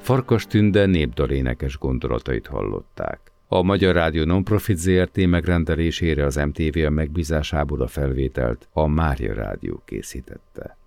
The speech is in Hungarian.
Farkas Tünde népdalénekes gondolatait hallották. A Magyar Rádió Nonprofit Zrt. Megrendelésére az MTV megbízásából a felvételt a Mária Rádió készítette.